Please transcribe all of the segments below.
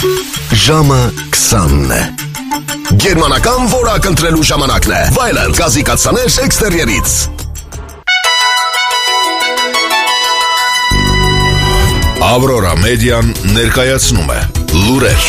Ժամը 20-ն է։ Գերմանական որակ ընտրելու ժամանակն է։ Վայելն գազի կաթսաներ էքստերիերից։ Ավրորա մեդիան ներկայացնում է լուրեր։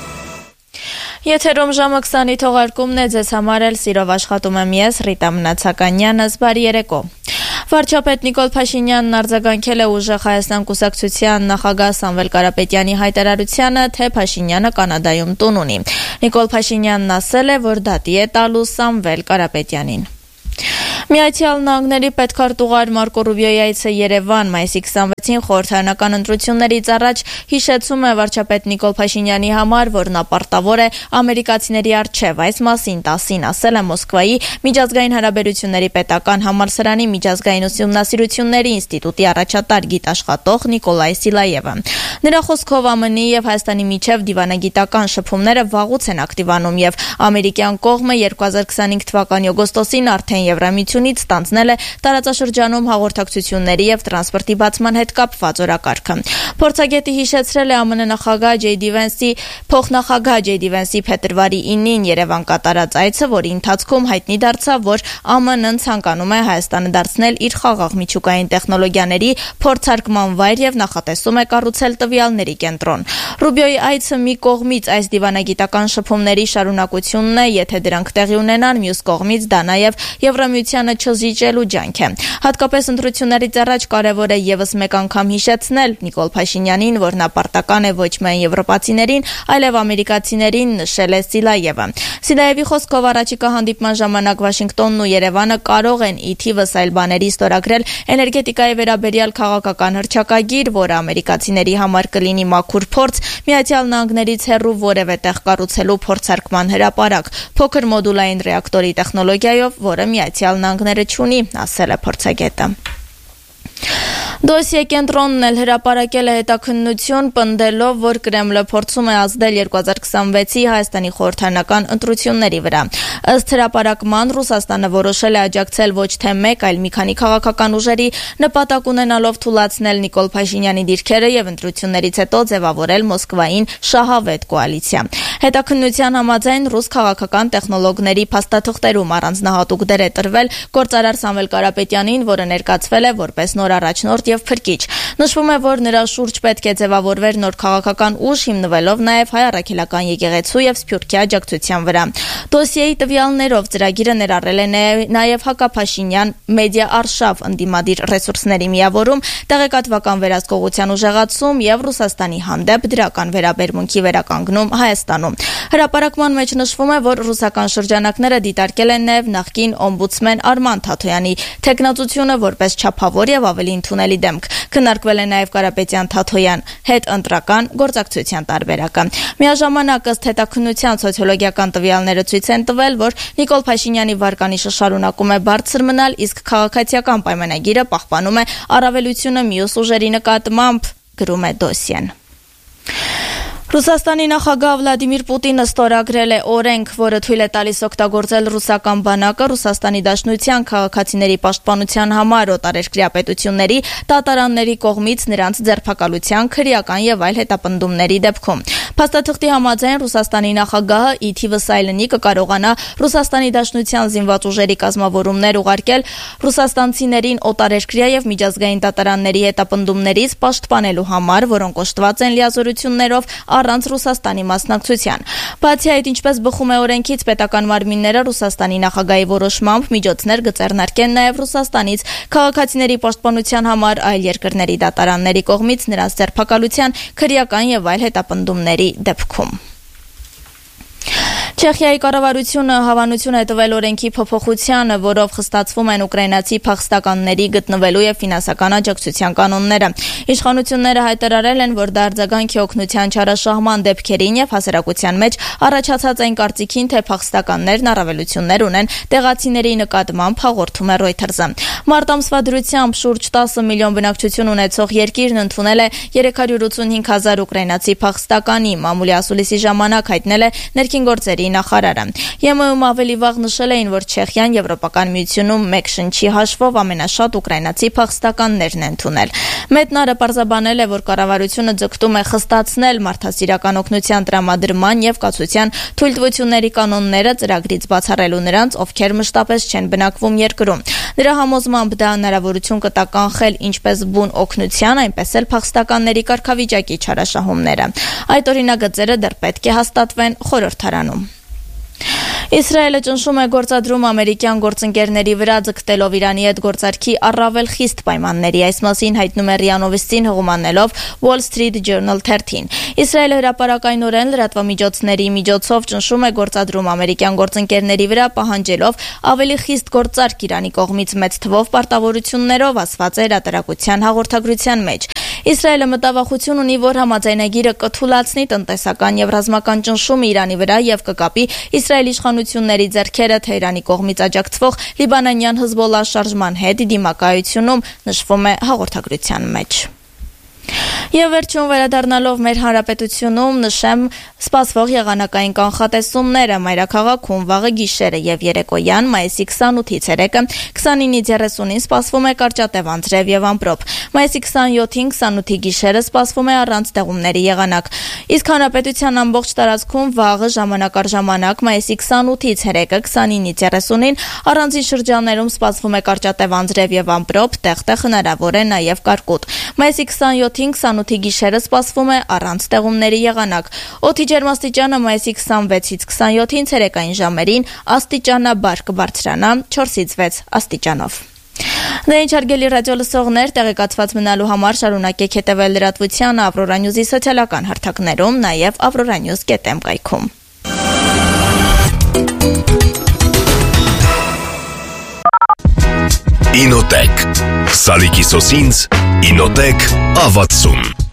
Եթերում ժամը 20-ի թողարկումն է, ձեզ համար էլ սիրով աշխատում եմ ես, Ռիտա Մնացականյանը, բարի երեկո։ Վարչապետ Նիկոլ Փաշինյանն արձագանքել է ուժեղ Հայաստան կուսակցության նախագահ Սամվել Կարապետյանի հայտարարությանը, թե Փաշինյանը Կանադայում տուն ունի։ Նիկոլ Փաշինյանն ասել է, որ դատի է տալու Սամվել Կարապետյանին։ Միացյալ Նահանգների պետքարտուղար Մարկո Ռուբիոյի այցը Երևան մայիսի 26-ին խորհրդարանական ընտրություններից առաջ հիշեցում է վարչապետ Նիկոլ Փաշինյանի համար, որ նա պարտավոր է ամերիկացիների առջև, այս մասին 10-ին ասել է Մոսկվայի միջազգային հարաբերությունների պետական համալսարանի միջազգային ուսումնասիրությունների ինստիտուտի առաջատար գիտաշխատող Նիկոլայ Սիլայևը։ Նրա խոսքով ԱՄՆ-ի եւ Հայաստանի միջև դիվանագիտական շփումները վաղուց են ակտիվանում եւ ամերիկյան կողմը 2025 թվականի օգոստոսին արդեն Եվրամիությունից ստանձնել է տարածաշրջանում հաղորդակցությունների եւ տրանսպորտի բացման հետ կապված օրակարգը։ Փորձագետի հիշեցրել է ԱՄՆ նախագահ Ջեյ Վենսի փոխնախագահ Ջեյ Վենսի փետրվարի 9-ին Երևան կատարած այցը, որի ընթացքում հայտնի դարձավ, որ ԱՄՆ-ն ցանկանում է Հայաստանը դարձնել իր խաղաղ միջուկային տեխնոլոգիաների փորձարկման վայր եւ նախատեսում է կառուցել տվյալների կենտրոն։ Ռուբիոյի այցը մի կողմից այս դիվանագիտական շփումների շարունակությունն է, եթե դրանք տեղի ունենան, մյուս կողմից դա նաեւ Եվրամիությանը չզիջելու ջանք է։ Հատկապես ընտրություններից առաջ կարևոր է եւս մեկ անգամ հիշեցնել Նիկոլ Փաշինյանին, որ նա պարտական է ոչ միայն եվրոպացիներին, այլև ամերիկացիներին, նշել է Սիլայևը։ Սիլայևի խոսքով առաջիկա հանդիպման ժամանակ Վաշինգտոնն ու Երևանը կարող են ի թիվս այլ բաների ստորագրել էներգետիկայի վերաբերյալ քաղաքական հռչակագիր, որը ամերիկացիների համար կլինի մաքուր փորձ Միացյալ Նահանգներից հեռու որևէ տեղ կառուցելու փորձարկման հրապարակ, փոքր մոդուլային ռեակտորի տեխնոլոգիայով, որը Միացյալ Նահանգները չունի, ասել է փորձագետը։ Դոսիե կենտրոնն էլ հրապարակել է հետաքննություն, պնդելով, որ Կրեմլը փորձում է ազդել 2026-ի Հայաստանի խորհրդարանական ընտրությունների վրա։ Ըստ հրապարակման Ռուսաստանը որոշել է աջակցել ոչ թե մեկ, այլ մի քանի քաղաքական ուժերի, նպատակ ունենալով թուլացնել Նիկոլ Փաշինյանի դիրքերը եւ ընտրություններից հետո ձևավորել Մոսկվային շահավետ կոալիցիա։ Հետաքննության համաձայն ռուս քաղաքական տեխնոլոգների փաստաթղթերում առանձնահատուկ դեր է տրվել գործարար Սամվել Կարապետյանին, որը ներկայացվել է որպես նոր առաջնորդ եւ փրկիչ։ Նշվում է, որ նրա շուրջ պետք է ձևավորվեր նոր քաղաքական ուժ, հիմնվելով նաեւ հայ առաքելական եկեղեցու եւ Սփյուռքի աջակցության վրա։ Դոսիեի տվյալներով ծրագիրը ներառել է նաեւ հակափաշինյան մեդիա արշավ ընդդիմադիր ռեսուրսների միավորում, տեղեկատվական վերահսկողության ուժեղացում եւ Ռուսաստանի հանդեպ դրական վերաբերմունքի վերականգնում Հայաստանում։ Հրապարակման մեջ նշվում է, որ ռուսական շրջանակները դիտարկել են նաեւ նախկին օմբուդսմեն Արման Թաթոյանի թեկնածությունը որպես չափավոր եւ ավելի ընդունելի դեմք։ Քննարկվել է նաեւ Կարապետյան-Թաթոյան հետ ընտրական գործակցության տարբերակը։ Միաժամանակ ըստ հետաքննության սոցիոլոգիական տվյալները ցույց են տվել, որ Նիկոլ Փաշինյանի վարկանիշը շարունակում է բարձր մնալ, իսկ քաղաքացիական պայմանագիրը պահպանում է առավելությունը մյուս ուժերի նկատմամբ, գրում է Դոսիեն։ Ռուսաստանի նախագահ Վլադիմիր Պուտինը ստորագրել է օրենք, որը թույլ է տալիս օգտագործել ռուսական բանակը Ռուսաստանի Դաշնության քաղաքացիների պաշտպանության համար օտարերկրյա պետությունների դատարանների կողմից նրանց ձերբակալության, քրեական եւ այլ հետապնդումների դեպքում։ Փաստաթղթի համաձայն Ռուսաստանի նախագահը ի թիվս այլնի կկարողանա Ռուսաստանի Դաշնության զինված ուժերի կազմավորումներ ուղարկել ռուսաստանցիներին օտարերկրյա եւ միջազգային դատարանների հետապնդումներից պաշտպանելու համար, որոնք օժտված են լիազորություններով առանց Ռուսաստանի մասնակցության։ Բացի այդ, ինչպես բխում է օրենքից, պետական մարմինները Ռուսաստանի նախագահի որոշմամբ միջոցներ կձեռնարկեն նաև Ռուսաստանից քաղաքացիների պաշտպանության համար այլ երկրների դատարանների կողմից նրանց ձերբակալության, քրեական եւ այլ հետապնդումների դեպքում։ Չեխիայի կառավարությունը հավանություն է տվել օրենքի փոփոխությանը, որով խստացվում են ուկրաինացի փախստականների գտնվելու եւ ֆինանսական աջակցության կանոնները։ Իշխանությունները հայտարարել են, որ դա արձագանք է օգնության չարաշահման դեպքերին եւ հասարակության մեջ առաջացած այն կարծիքին, թե փախստականներն առավելություններ ունեն տեղացիների նկատմամբ, հաղորդում է Reuters-ը։ Մարտ ամսվա դրությամբ շուրջ 10 միլիոն բնակչություն ունեցող երկիրն ընդունել է 385,000 ուկրաինացի փախստականի։ Մամուլի ասուլիսի ժամանակ հայտնել է ներքին գործերի նախարարը։ ԵՄ-ում ավելի վաղ նշել էին, որ Չեխիան Եվրոպական միությունում մեկ շնչի հաշվով ամենաշատ ուկրաինացի փախստականներն են ընդունել։ Մետնարը պարզաբանել է, որ կառավարությունը ձգտում է խստացնել մարդասիրական օգնության տրամադրման եւ կացության թույլտվությունների կանոնները ծրագրից բացառելու նրանց, ովքեր մշտապես չեն բնակվում երկրում։ Նրա համոզմամբ դա հնարավորություն կտա կանխել ինչպես բուն օգնության, այնպես էլ փախստականների կարգավիճակի չարաշահումները։ Այդ օրինագծերը դեռ պետք է հաստատվեն խորհրդարանում։ Իսրայելը ճնշում է գործադրում ամերիկյան գործընկերների վրա ձգտելով Իրանի հետ գործարքի առավել խիստ պայմանների։ Այս մասին հայտնում է ՌԻԱ Նովիստին հղումանելով Wall Street Journal 13-ին։ Իսրայելը հրապարակայնորեն լրատվամիջոցների միջոցով ճնշում է գործադրում ամերիկյան գործընկերների վրա, պահանջելով ավելի խիստ գործարք Իրանի կողմից մեծ թվով պարտավորություններով, ասված է հրատարակության հաղորդագրության մեջ։ Իսրայելը մտավախություն ունի, որ համաձայնագիրը կթուլացնի տնտեսական եւ ռազմական ճնշումը Իրանի վրա եւ կկապի Իսրայելի իշխանությունների ձեռքերը Թեհրանի կողմից աջակցվող լիբանանյան Հեզբոլլահ շարժման հետ դիմակայությունում, նշվում է հաղորդագրության մեջ։ Եվ վերջում վերադառնալով մեր հանրապետությունում նշեմ սպասվող եղանակային կանխատեսումները մայրաքաղաքում վաղը գիշերը եւ երեկոյան մայիսի 28-ից երեկը 29-ից 30-ին սպասվում է կարճատև անձրև եւ ամպրոպ։ Մայիսի 27-ին 28-ի գիշերը սպասվում է առանց ձեղումների եղանակ։ Իսկ հանրապետության ամբողջ տարածքում վաղը ժամանակ առ ժամանակ մայիսի 28-ից երեկը 29-ից 30-ին առանձին շրջաններում սպասվում է կարճատև անձրև եւ ամպրոպ, տեղ-տեղ հնարավոր է նաեւ կարկուտ։ Մայիսի 27-ին 28-ի գիշերը սպասվում է առանց ձեղումների եղանակ։ Օդի ջերմաստիճանը մայիսի 26-ից 27-ին ցերեկային ժամերին աստիճանաբար կբարձրանա 4-ից 6 աստիճանով։ Դե ինչ հարգելի ռադիո լսողներ, տեղեկացված մնալու համար շարունակեք հետևել լրատվությանը Aurora News-ի սոցիալական հարթակներում, նաև auroranews.am կայքում։ Ինոտեք Սալիկի սոսինց Ինոտեք ավացում